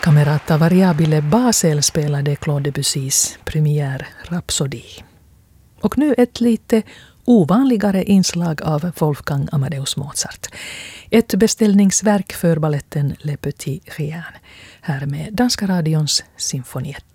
Camerata Variabile Basel spelade Claude Debussys premiär Rhapsody. Och nu ett lite ovanligare inslag av Wolfgang Amadeus Mozart. Ett beställningsverk för balletten Le Petit Rien. Här med Danska radions symfoniett.